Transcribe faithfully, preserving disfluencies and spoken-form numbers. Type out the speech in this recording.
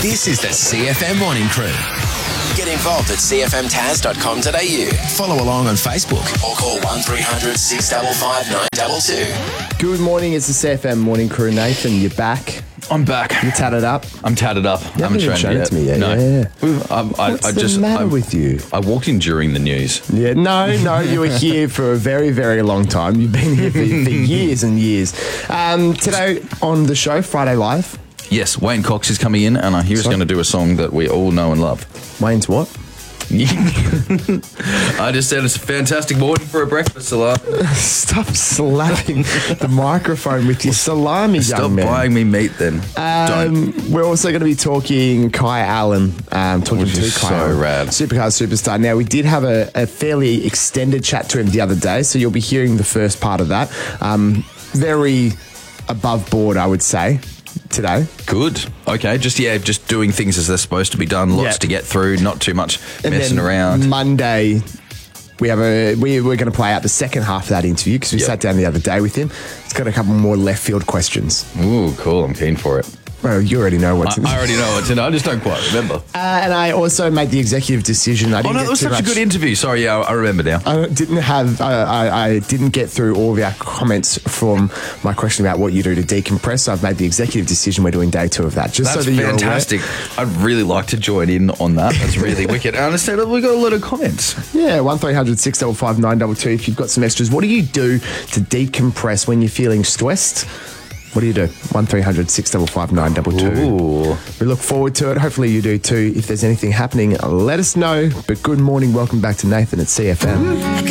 This is the C F M Morning Crew. Get involved at c f m taz dot com dot a u. Follow along on Facebook or call one three hundred six five five nine two two. Good morning, it's the C F M Morning Crew. Nathan, you're back. I'm back. You tatted up. I'm tatted up. You haven't even shown it to me yet. No. Yeah, yeah. I, I, What's I the just, matter I, with you? I walked in during the news. Yeah, no, no, you were here for a very, very long time. You've been here for, for years and years. Um, today on the show, Friday Live. Yes, Wayne Cox is coming in, and I hear he's going to do a song that we all know and love. Wayne's what? I just said it's a fantastic morning for a breakfast salami. Stop slapping the microphone with your salami, Stop young man. buying me meat then. Um, we're also going to be talking Kai Allen, um, talking Which to is Kai so Allen, rad. Supercar superstar. Now, we did have a, a fairly extended chat to him the other day, so you'll be hearing the first part of that. Um, very above board, I would say, today. Good. Okay, just, yeah, just doing things as they're supposed to be done. Lots Yep. to get through, not too much And messing then around. Monday, we have a we, we're going to play out the second half of that interview because we Yep. sat down the other day with him. It's got a couple more left field questions. Ooh, cool. I'm keen for it. Well, you already know what's I, in I already know what's in it. I just don't quite remember. Uh, and I also made the executive decision. I Oh, didn't no, get that was too such much, a good interview. Sorry, yeah, I remember now. I didn't have. Uh, I, I didn't get through all of our comments from my question about what you do to decompress. So I've made the executive decision. We're doing day two of that. Just That's so that you're fantastic. I'd really like to join in on that. That's really wicked. I understand that we got a lot of comments. aware. Yeah, one three hundred six five five nine two two. If you've got some extras, what do you do to decompress when you're feeling stressed? What do you do? one three hundred six five five nine two two. Ooh. We look forward to it. Hopefully you do too. If there's anything happening, let us know. But good morning. Welcome back to Nathan at C F M.